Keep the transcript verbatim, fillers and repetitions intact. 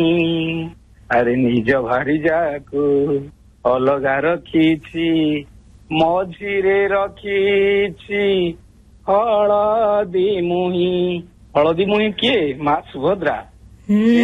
ଆରେ ନିଜ ଭାରିଜାକୁ ଅଲଗା ରଖିଛି, ମଝିରେ ରଖିଛି ହଳଦୀ ମୁହିଁ। ହଳଦୀ ମୁହିଁ କିଏ? ମା ସୁଭଦ୍ରା।